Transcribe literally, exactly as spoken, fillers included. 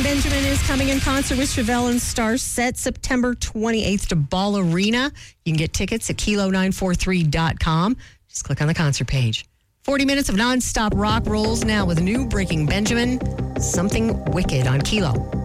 Benjamin is coming in concert with Chevelle and Star Set September twenty-eighth to Ball Arena. You can get tickets at kilo nine four three dot com. Just click on the concert page. forty minutes of nonstop rock rolls now with new Breaking Benjamin, Something Wicked on Kilo.